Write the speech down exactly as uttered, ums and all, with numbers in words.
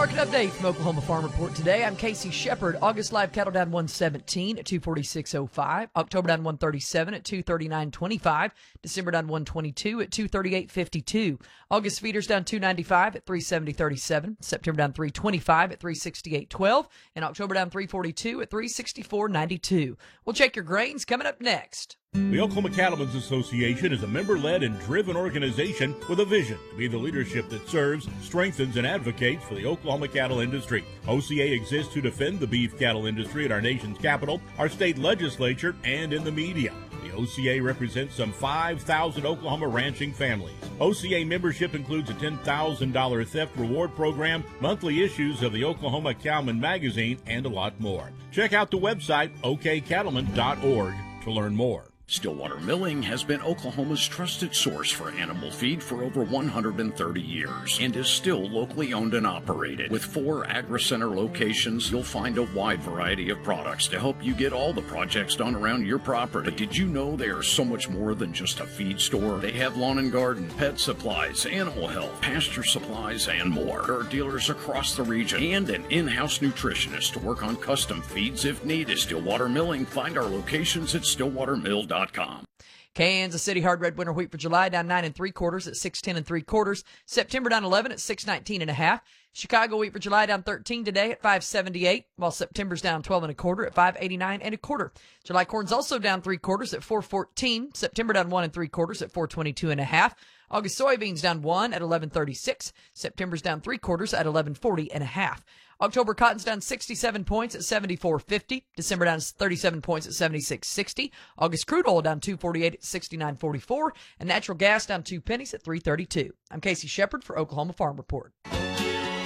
Market update from Oklahoma Farm Report today. I'm Casey Shepard. August live cattle down one seventeen at two forty-six oh five. October down one thirty-seven at two thirty-nine twenty-five. December down one twenty-two at two thirty-eight fifty-two. August feeders down two ninety-five at three seventy thirty-seven. September down three twenty-five at three sixty-eight twelve. And October down three forty-two at three sixty-four ninety-two. We'll check your grains coming up next. The Oklahoma Cattlemen's Association is a member-led and driven organization with a vision to be the leadership that serves, strengthens, and advocates for the Oklahoma cattle industry. O C A exists to defend the beef cattle industry at our nation's capital, our state legislature, and in the media. The O C A represents some five thousand Oklahoma ranching families. O C A membership includes a ten thousand dollars theft reward program, monthly issues of the Oklahoma Cowman magazine, and a lot more. Check out the website o k cattlemen dot org to learn more. Stillwater Milling has been Oklahoma's trusted source for animal feed for over one hundred thirty years and is still locally owned and operated. With four AgriCenter locations, you'll find a wide variety of products to help you get all the projects done around your property. But did you know they are so much more than just a feed store? They have lawn and garden, pet supplies, animal health, pasture supplies, and more. There are dealers across the region and an in-house nutritionist to work on custom feeds if needed. Stillwater Milling. Find our locations at stillwater mill dot com. Kansas City hard red winter wheat for July down nine and three quarters at six ten and three quarters. September down eleven at six nineteen and a half. Chicago wheat for July down thirteen today at five seventy-eight, while September's down twelve and a quarter at five eighty-nine and a quarter. July corn's also down three quarters at four fourteen. September down one and three quarters at four twenty-two and a half. August soybeans down one at eleven thirty-six. September's down three quarters at eleven forty and a half. October cotton's down sixty-seven points at seventy-four fifty. December down thirty-seven points at seventy-six sixty. August crude oil down two forty-eight at sixty-nine forty-four. And natural gas down two pennies at three thirty-two. I'm Casey Shepard for Oklahoma Farm Report.